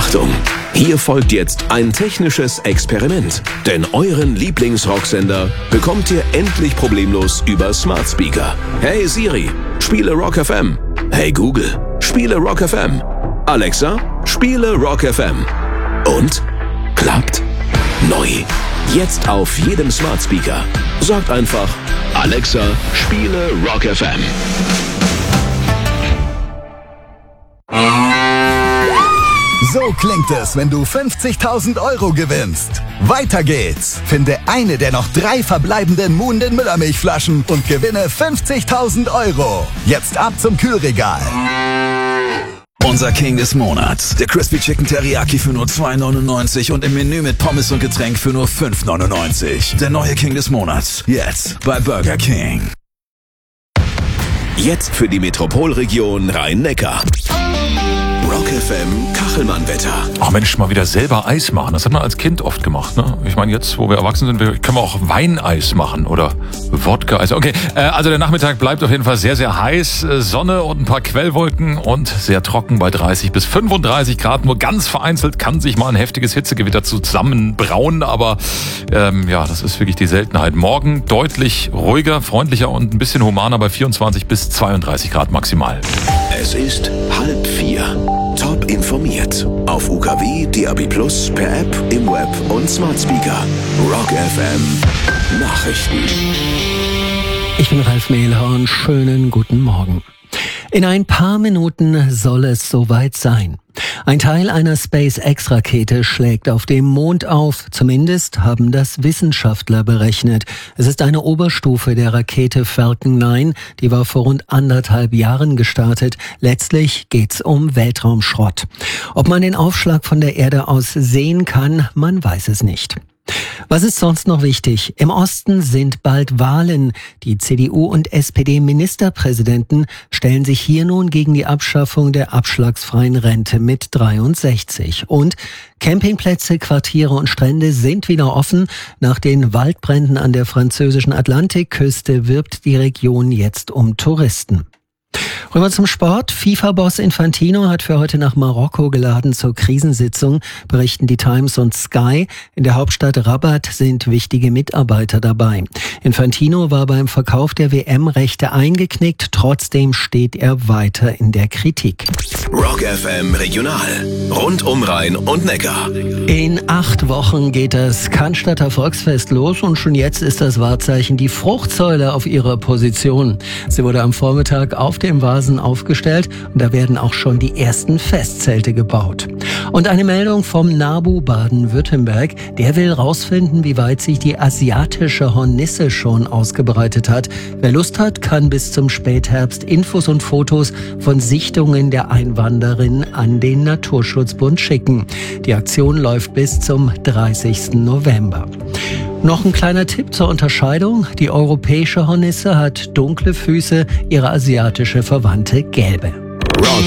Achtung! Hier folgt jetzt ein technisches Experiment. Denn euren Lieblingsrocksender bekommt ihr endlich problemlos über Smart Speaker. Hey Siri, spiele Rock FM. Hey Google, spiele Rock FM. Alexa, spiele Rock FM. Und? Klappt? Neu. Jetzt auf jedem Smart Speaker. Sagt einfach, Alexa, spiele Rock FM. So klingt es, wenn du 50.000 € gewinnst. Weiter geht's. Finde eine der noch 3 verbleibenden Moon den Müllermilchflaschen und gewinne 50.000 €. Jetzt ab zum Kühlregal. Unser King des Monats. Der Crispy Chicken Teriyaki für nur 2,99 und im Menü mit Pommes und Getränk für nur 5,99. Der neue King des Monats. Jetzt bei Burger King. Jetzt für die Metropolregion Rhein-Neckar. Rock FM Kachelmann-Wetter. Ach Mensch, mal wieder selber Eis machen. Das hat man als Kind oft gemacht, ne? Ich meine, jetzt, wo wir erwachsen sind, können wir auch Weineis machen oder Wodka-Eis. Okay, also der Nachmittag bleibt auf jeden Fall sehr, sehr heiß. Sonne und ein paar Quellwolken und sehr trocken bei 30 bis 35 Grad. Nur ganz vereinzelt kann sich mal ein heftiges Hitzegewitter zusammenbrauen. Aber ja, das ist wirklich die Seltenheit. Morgen deutlich ruhiger, freundlicher und ein bisschen humaner bei 24 bis 32 Grad maximal. Es ist 3:30. Top informiert. Auf UKW, DAB+, per App, im Web und Smart Speaker. Rock FM Nachrichten. Ich bin Ralf Mehlhorn. Schönen guten Morgen. In ein paar Minuten soll es soweit sein. Ein Teil einer SpaceX-Rakete schlägt auf dem Mond auf. Zumindest haben das Wissenschaftler berechnet. Es ist eine Oberstufe der Rakete Falcon 9. Die war vor rund 1,5 Jahren gestartet. Letztlich geht's um Weltraumschrott. Ob man den Aufschlag von der Erde aus sehen kann, man weiß es nicht. Was ist sonst noch wichtig? Im Osten sind bald Wahlen. Die CDU und SPD-Ministerpräsidenten stellen sich hier nun gegen die Abschaffung der abschlagsfreien Rente mit 63. Und Campingplätze, Quartiere und Strände sind wieder offen. Nach den Waldbränden an der französischen Atlantikküste wirbt die Region jetzt um Touristen. Rüber zum Sport. FIFA-Boss Infantino hat für heute nach Marokko geladen zur Krisensitzung, berichten die Times und Sky. In der Hauptstadt Rabat sind wichtige Mitarbeiter dabei. Infantino war beim Verkauf der WM-Rechte eingeknickt, trotzdem steht er weiter in der Kritik. Rock FM Regional. Rund um Rhein und Neckar. In 8 Wochen geht das Cannstatter Volksfest los und schon jetzt ist das Wahrzeichen die Fruchtsäule auf ihrer Position. Sie wurde am Vormittag auf dem Vasen aufgestellt und da werden auch schon die ersten Festzelte gebaut. Und eine Meldung vom NABU Baden-Württemberg, der will rausfinden, wie weit sich die asiatische Hornisse schon ausgebreitet hat. Wer Lust hat, kann bis zum Spätherbst Infos und Fotos von Sichtungen der Einwanderin an den Naturschutzbund schicken. Die Aktion läuft bis zum 30. November. Noch ein kleiner Tipp zur Unterscheidung. Die europäische Hornisse hat dunkle Füße, ihre asiatische Verwandte gelbe. Rock